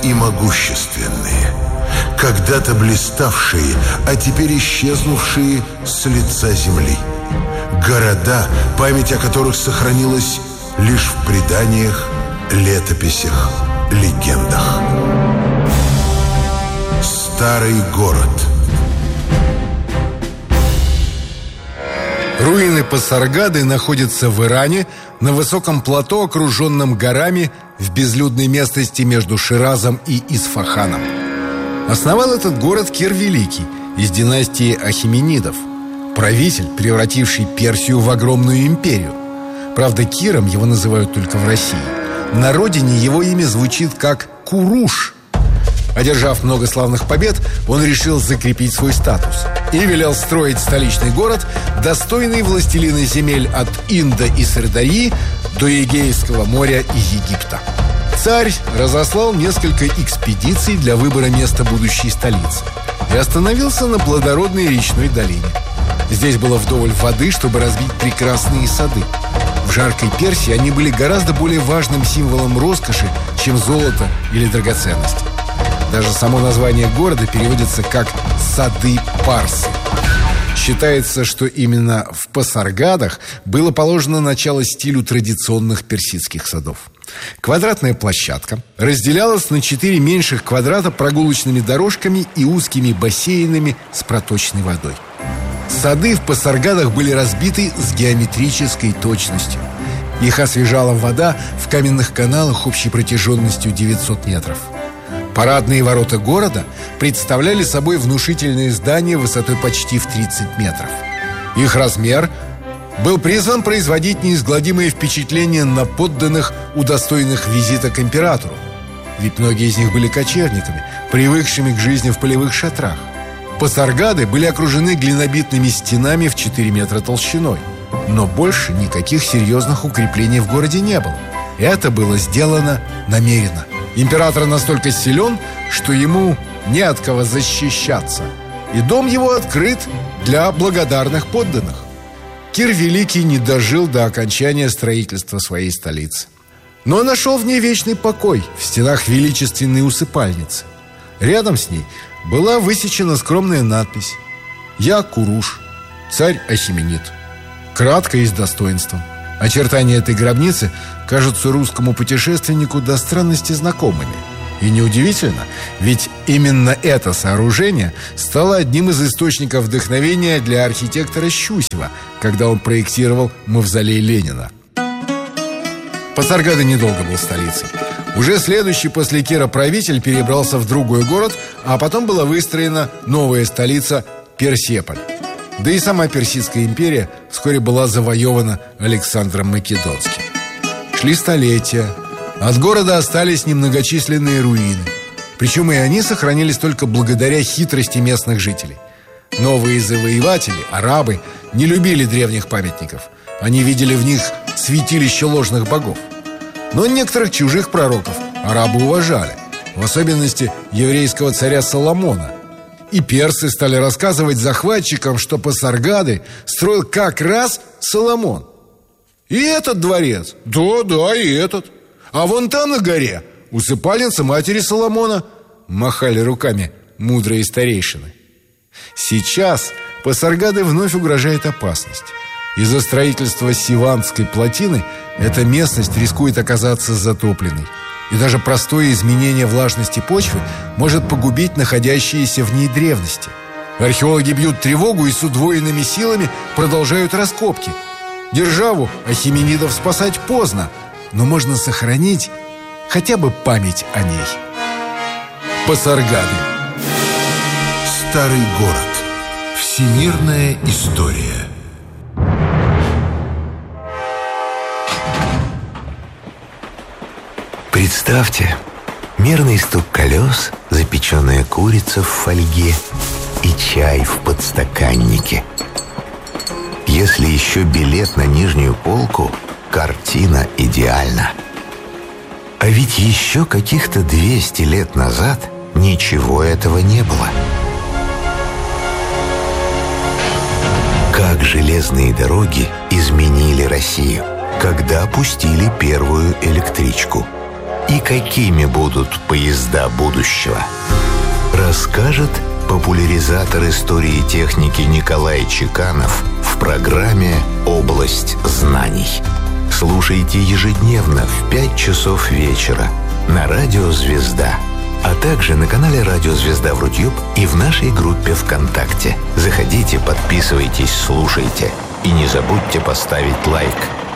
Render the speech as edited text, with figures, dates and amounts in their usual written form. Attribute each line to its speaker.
Speaker 1: и могущественные, когда-то блиставшие, а теперь исчезнувшие с лица земли. Города, память о которых сохранилась лишь в преданиях, летописях, легендах. Старый город.
Speaker 2: Руины Пасаргады находятся в Иране, на высоком плато, окруженном горами, в безлюдной местности между Ширазом и Исфаханом. Основал этот город Кир Великий из династии Ахеменидов, правитель, превративший Персию в огромную империю. Правда, Киром его называют только в России. На родине его имя звучит как Куруш. Одержав много славных побед, он решил закрепить свой статус и велел строить столичный город, достойный властелина земель от Инда и Сырдарьи до Эгейского моря и Египта. Царь разослал несколько экспедиций для выбора места будущей столицы и остановился на плодородной речной долине. Здесь было вдоволь воды, чтобы разбить прекрасные сады. В жаркой Персии они были гораздо более важным символом роскоши, чем золото или драгоценности. Даже само название города переводится как «сады Парсы». Считается, что именно в Пасаргадах было положено начало стилю традиционных персидских садов. Квадратная площадка разделялась на 4 меньших квадрата прогулочными дорожками и узкими бассейнами с проточной водой. Сады в Пасаргадах были разбиты с геометрической точностью. Их освежала вода в каменных каналах общей протяженностью 900 метров. Парадные ворота города представляли собой внушительные здания высотой почти в 30 метров. Их размер был призван производить неизгладимое впечатление на подданных, удостоенных визита к императору. Ведь многие из них были кочевниками, привыкшими к жизни в полевых шатрах. Пасаргады были окружены глинобитными стенами в 4 метра толщиной. Но больше никаких серьезных укреплений в городе не было. Это было сделано намеренно. Император настолько силен, что ему не от кого защищаться. И дом его открыт для благодарных подданных. Кир Великий не дожил до окончания строительства своей столицы. Но нашел в ней вечный покой в стенах величественной усыпальницы. Рядом с ней была высечена скромная надпись: «Я Куруш, царь Ахеменид». Кратко и с достоинством. Очертания этой гробницы кажутся русскому путешественнику до странности знакомыми. И неудивительно, ведь именно это сооружение стало одним из источников вдохновения для архитектора Щусева, когда он проектировал мавзолей Ленина. Пасаргада недолго был столицей. Уже следующий после Кира правитель перебрался в другой город, а потом была выстроена новая столица Персеполь. Да и сама Персидская империя вскоре была завоевана Александром Македонским. Шли столетия. От города остались немногочисленные руины. Причем и они сохранились только благодаря хитрости местных жителей. Новые завоеватели, арабы, не любили древних памятников. Они видели в них святилище ложных богов. Но некоторых чужих пророков арабы уважали, в особенности еврейского царя Соломона. И персы стали рассказывать захватчикам, что Пасаргады строил как раз Соломон. И этот дворец, да, и этот. А вон там на горе усыпальница матери Соломона, махали руками мудрые старейшины. Сейчас Пасаргады вновь угрожает опасность. Из-за строительства Сиванской плотины эта местность рискует оказаться затопленной. И даже простое изменение влажности почвы может погубить находящиеся в ней древности. Археологи бьют тревогу и с удвоенными силами продолжают раскопки. Державу Ахеменидов спасать поздно, но можно сохранить хотя бы память о ней. Пасаргады.
Speaker 1: Старый город. Всемирная история.
Speaker 3: Представьте, мерный стук колес, запеченная курица в фольге и чай в подстаканнике. Если еще билет на нижнюю полку, картина идеальна. А ведь еще каких-то 200 лет назад ничего этого не было. Как железные дороги изменили Россию, когда пустили первую электричку. и какими будут поезда будущего, расскажет популяризатор истории техники Николай Чеканов в программе «Область знаний». Слушайте ежедневно в 5 часов вечера на радио «Звезда», а также на канале «Радио Звезда» в Рутюб и в нашей группе ВКонтакте. Заходите, подписывайтесь, слушайте. И не забудьте поставить лайк.